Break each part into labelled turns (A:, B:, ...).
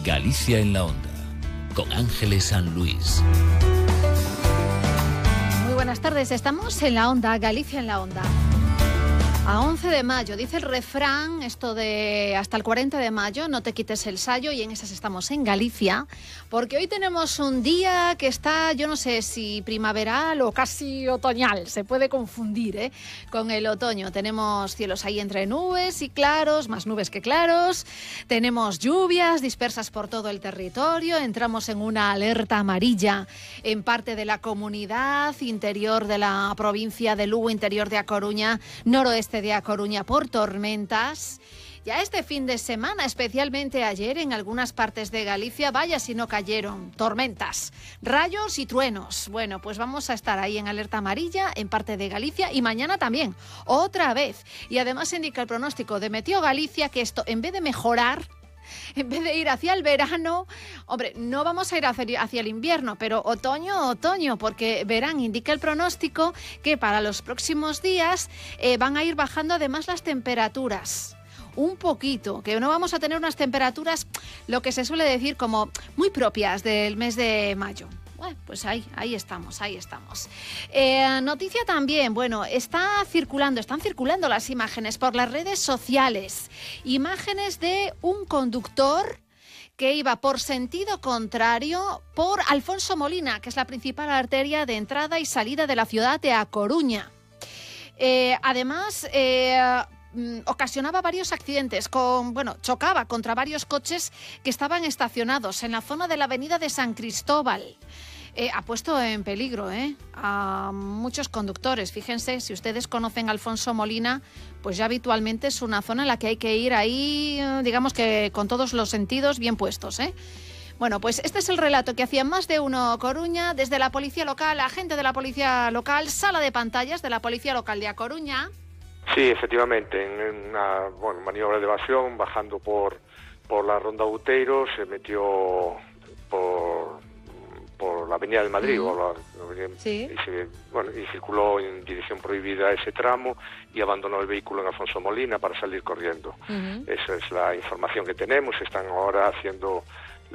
A: Galicia en la Onda, con Ángeles San Luis.
B: Muy buenas tardes, estamos en la Onda, Galicia en la Onda. A 11 de mayo, dice el refrán, esto de hasta el 40 de mayo, no te quites el sayo, y en esas estamos en Galicia, porque hoy tenemos un día que está, yo no sé si primaveral o casi otoñal, se puede confundir, con el otoño. Tenemos cielos ahí entre nubes y claros, más nubes que claros, tenemos lluvias dispersas por todo el territorio, entramos en una alerta amarilla en parte de la comunidad, interior de la provincia de Lugo, interior de A Coruña, noroeste de A Coruña por tormentas. Ya este fin de semana, especialmente ayer, en algunas partes de Galicia, vaya si no cayeron tormentas, rayos y truenos. Bueno, pues vamos a estar ahí en alerta amarilla en parte de Galicia y mañana también, otra vez. Y además indica el pronóstico de Meteo Galicia que esto, en vez de mejorar, en vez de ir hacia el verano, hombre, no vamos a ir hacia el invierno, pero otoño, porque verán, indica el pronóstico que para los próximos días van a ir bajando además las temperaturas. Un poquito, que no vamos a tener unas temperaturas, lo que se suele decir como muy propias del mes de mayo. Bueno, pues ahí estamos. Noticia también, bueno, están circulando las imágenes por las redes sociales. Imágenes de un conductor que iba por sentido contrario por Alfonso Molina, que es la principal arteria de entrada y salida de la ciudad de A Coruña. Además, ocasionaba varios accidentes, chocaba contra varios coches que estaban estacionados en la zona de la avenida de San Cristóbal. Ha puesto en peligro a muchos conductores. Fíjense, si ustedes conocen a Alfonso Molina, pues ya habitualmente es una zona en la que hay que ir ahí, digamos que con todos los sentidos bien puestos, Bueno, pues este es el relato que hacía Más de Uno Coruña desde la policía local, agente de la policía local, sala de pantallas de la policía local de A Coruña.
C: Sí, efectivamente, en una maniobra de evasión, bajando por la Ronda Outeiro, se metió por la Avenida de Madrid,
B: sí.
C: y circuló en dirección prohibida ese tramo y abandonó el vehículo en Alfonso Molina para salir corriendo. Esa es la información que tenemos. Están ahora haciendo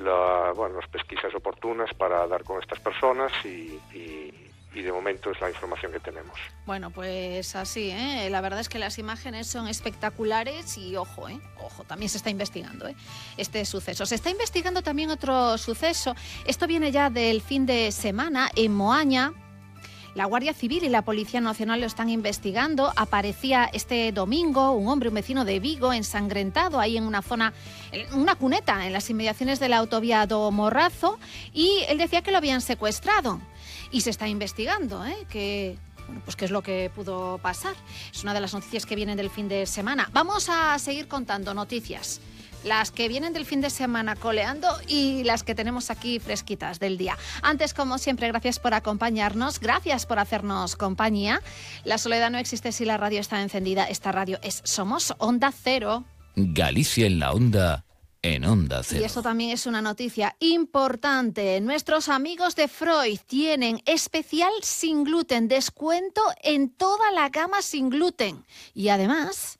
C: las pesquisas oportunas para dar con estas personas y de momento es la información que tenemos. Bueno,
B: pues así, la verdad es que las imágenes son espectaculares y ojo, también se está investigando este suceso. Se está investigando también otro suceso. Esto viene ya del fin de semana en Moaña. La Guardia Civil y la Policía Nacional lo están investigando. Aparecía este domingo un hombre, un vecino de Vigo, ensangrentado ahí en una zona, en una cuneta en las inmediaciones de la autovía do Morrazo, y él decía que lo habían secuestrado. Y se está investigando, qué es lo que pudo pasar. Es una de las noticias que vienen del fin de semana. Vamos a seguir contando noticias. Las que vienen del fin de semana coleando y las que tenemos aquí fresquitas del día. Antes, como siempre, gracias por acompañarnos, gracias por hacernos compañía. La soledad no existe si la radio está encendida. Esta radio es Somos Onda Cero.
A: Galicia en la Onda, en Onda Cero.
B: Y eso también es una noticia importante. Nuestros amigos de Freud tienen especial sin gluten, descuento en toda la gama sin gluten. Y además...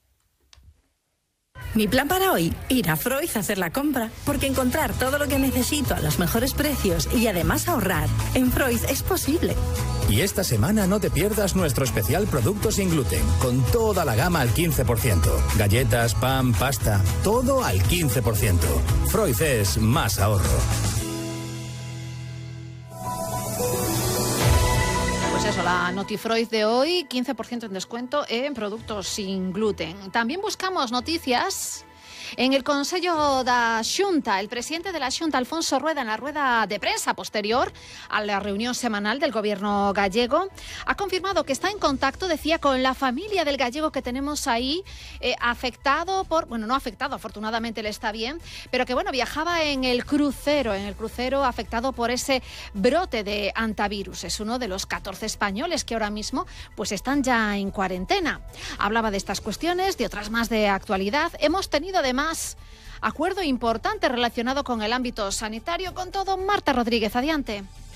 D: Mi plan para hoy, ir a Freud a hacer la compra, porque encontrar todo lo que necesito a los mejores precios y además ahorrar en Freud es posible.
E: Y esta semana no te pierdas nuestro especial producto sin gluten, con toda la gama al 15%. Galletas, pan, pasta, todo al 15%. Freud es más ahorro.
B: Pues eso, la Notifreud de hoy, 15% en descuento en productos sin gluten. También buscamos noticias en el Consello da Xunta. El presidente de la Xunta, Alfonso Rueda, en la rueda de prensa posterior a la reunión semanal del gobierno gallego, ha confirmado que está en contacto, decía, con la familia del gallego que tenemos ahí, afectado por... Bueno, no afectado, afortunadamente le está bien, pero que, viajaba en el crucero afectado por ese brote de hantavirus. Es uno de los 14 españoles que ahora mismo pues están ya en cuarentena. Hablaba de estas cuestiones, de otras más de actualidad. Hemos tenido además acuerdo importante relacionado con el ámbito sanitario. Con todo, Marta Rodríguez, adiante.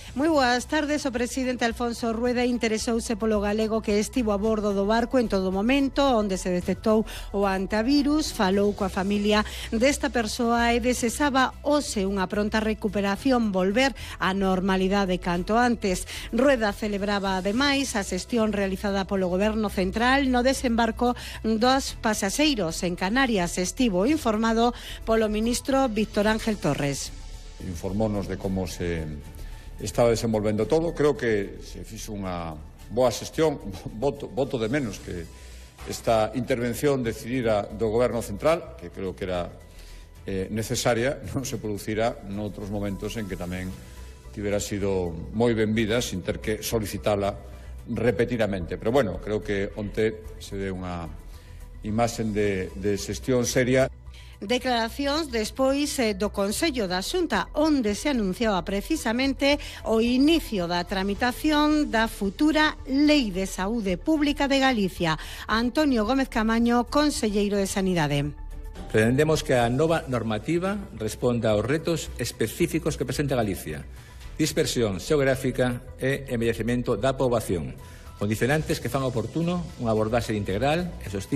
F: Moi boas tardes. O presidente Alfonso Rueda interesouse polo galego que estivo a bordo do barco en todo momento onde se detectou o antivirus, falou coa familia desta persoa e desexaba hoxe unha pronta recuperación, volver á normalidade canto antes. Rueda celebraba ademais a xestión realizada polo Goberno Central no desembarco dos pasaxeiros en Canarias. Estivo informado polo ministro Víctor Ángel Torres.
G: Informónos de como se estaba desenvolvendo todo. Creo que se fixo unha boa xestión. Voto de menos que esta intervención decidida do Goberno Central, que creo que era necesaria, non se producira noutros momentos en que tamén tivera sido moi benvida sin ter que solicitala repetidamente. Pero bueno, creo que onte se deu unha imaxen de xestión seria.
F: Declaracións despois do Consello da Xunta, onde se anunciaba precisamente o inicio da tramitación da futura Lei de Saúde Pública de Galicia. Antonio Gómez Camaño, conselleiro de Sanidade.
H: Pretendemos que a nova normativa responda aos retos específicos que presenta Galicia: dispersión xeográfica e envellecemento da poboación, condicionantes que fan oportuno unha abordaxe integral e